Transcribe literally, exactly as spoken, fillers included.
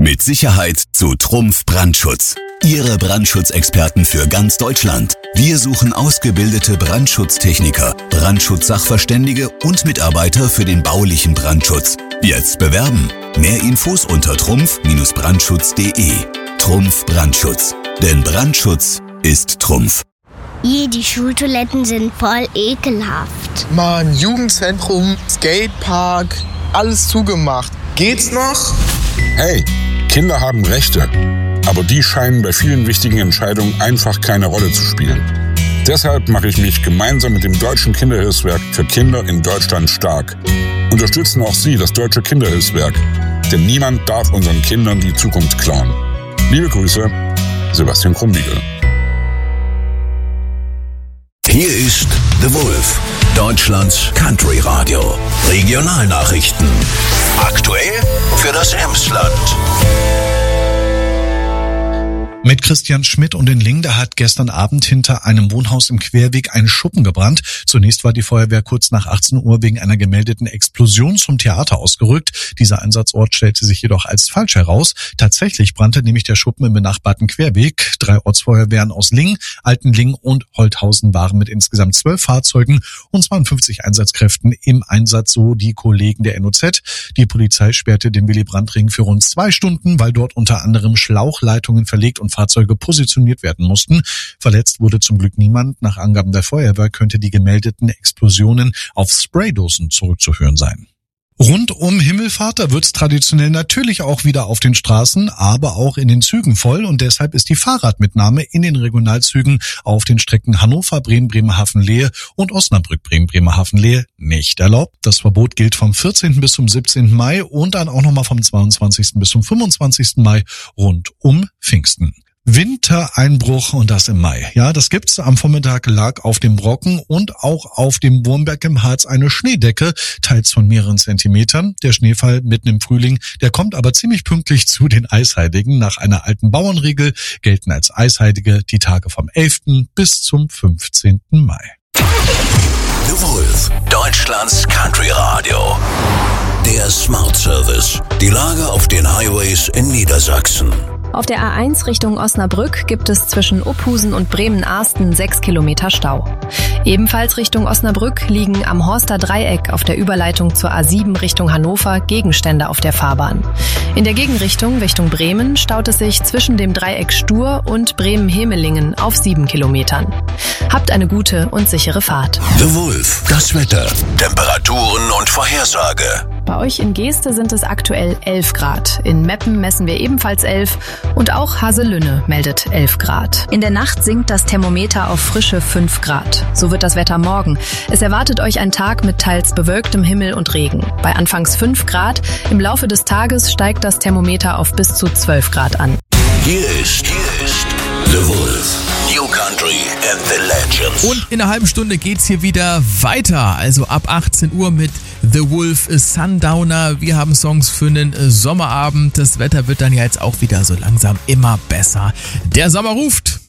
Mit Sicherheit zu Trumpf Brandschutz. Ihre Brandschutzexperten für ganz Deutschland. Wir suchen ausgebildete Brandschutztechniker, Brandschutzsachverständige und Mitarbeiter für den baulichen Brandschutz. Jetzt bewerben. Mehr Infos unter trumpf Brandschutz punkt de. Trumpf Brandschutz. Denn Brandschutz ist Trumpf. Je, die Schultoiletten sind voll ekelhaft. Mann, Jugendzentrum, Skatepark, alles zugemacht. Geht's noch? Hey, Kinder haben Rechte. Aber die scheinen bei vielen wichtigen Entscheidungen einfach keine Rolle zu spielen. Deshalb mache ich mich gemeinsam mit dem Deutschen Kinderhilfswerk für Kinder in Deutschland stark. Unterstützen auch Sie das Deutsche Kinderhilfswerk. Denn niemand darf unseren Kindern die Zukunft klauen. Liebe Grüße, Sebastian Krumbiegel. Hier ist The Wolf, Deutschlands Country Radio. Regionalnachrichten. Aktuell für das Emsland. Mit Christian Schmidt und in Lingen, da hat gestern Abend hinter einem Wohnhaus im Querweg ein Schuppen gebrannt. Zunächst war die Feuerwehr kurz nach achtzehn Uhr wegen einer gemeldeten Explosion zum Theater ausgerückt. Dieser Einsatzort stellte sich jedoch als falsch heraus. Tatsächlich brannte nämlich der Schuppen im benachbarten Querweg. Drei Ortsfeuerwehren aus Lingen, Altenlingen und Holthausen waren mit insgesamt zwölf Fahrzeugen und zweiundfünfzig Einsatzkräften im Einsatz, so die Kollegen der N O Z. Die Polizei sperrte den Willy-Brandt-Ring für rund zwei Stunden, weil dort unter anderem Schlauchleitungen verlegt und Fahrzeuge positioniert werden mussten. Verletzt wurde zum Glück niemand. Nach Angaben der Feuerwehr könnte die gemeldeten Explosionen auf Spraydosen zurückzuführen sein. Rund um Himmelfahrt, da wird's traditionell natürlich auch wieder auf den Straßen, aber auch in den Zügen voll und deshalb ist die Fahrradmitnahme in den Regionalzügen auf den Strecken Hannover, Bremen, Bremerhaven-Lehe und Osnabrück, Bremen, Bremerhaven-Lehe nicht erlaubt. Das Verbot gilt vom vierzehnten bis zum siebzehnten Mai und dann auch nochmal vom zweiundzwanzigsten bis zum fünfundzwanzigsten Mai rund um Pfingsten. Wintereinbruch und das im Mai. Ja, das gibt's. Am Vormittag lag auf dem Brocken und auch auf dem Wurmberg im Harz eine Schneedecke, teils von mehreren Zentimetern. Der Schneefall mitten im Frühling, der kommt aber ziemlich pünktlich zu den Eisheiligen. Nach einer alten Bauernregel gelten als Eisheilige die Tage vom elften bis zum fünfzehnten Mai. The Wolf, Deutschlands Country Radio. Der Smart Service. Die Lage auf den Highways in Niedersachsen. Auf der A eins Richtung Osnabrück gibt es zwischen Opphusen und Bremen-Arsten sechs Kilometer Stau. Ebenfalls Richtung Osnabrück liegen am Horster Dreieck auf der Überleitung zur A sieben Richtung Hannover Gegenstände auf der Fahrbahn. In der Gegenrichtung Richtung Bremen staut es sich zwischen dem Dreieck Stur und Bremen-Hemelingen auf sieben Kilometern. Habt eine gute und sichere Fahrt. The Wolf, das Wetter, Temperaturen und Vorhersage. Bei euch in Geeste sind es aktuell elf Grad. In Meppen messen wir ebenfalls elf und auch Haselünne meldet elf Grad. In der Nacht sinkt das Thermometer auf frische fünf Grad. So wird das Wetter morgen. Es erwartet euch ein Tag mit teils bewölktem Himmel und Regen. Bei anfangs fünf Grad, im Laufe des Tages steigt das Thermometer auf bis zu zwölf Grad an. Hier ist, hier ist The Wolf. New Country and the Legends. Und in einer halben Stunde geht's hier wieder weiter. Also ab achtzehn Uhr mit The Wolf Sundowner. Wir haben Songs für einen Sommerabend. Das Wetter wird dann ja jetzt auch wieder so langsam immer besser. Der Sommer ruft.